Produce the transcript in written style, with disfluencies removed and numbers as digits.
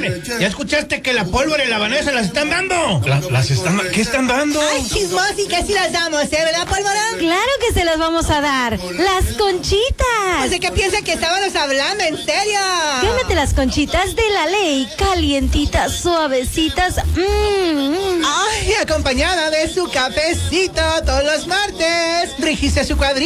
espérame. ¿Ya escuchaste que la pólvora y la Vanessa las están dando? ¿Qué están dando? Ay, chismosi, que sí las damos, ¿verdad, pólvora? Claro que se las vamos a dar. Las conchitas. O sea, ¿qué piensa que estábamos hablando? ¿En serio? Gánate las conchitas de la ley. Calientitas, suavecitas. Ay, acompañada de su cafecito todos los martes. Rígise su cuadrito.